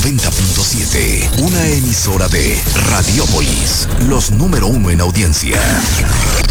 90.7, una emisora de Radiópolis, los número 1 en audiencia.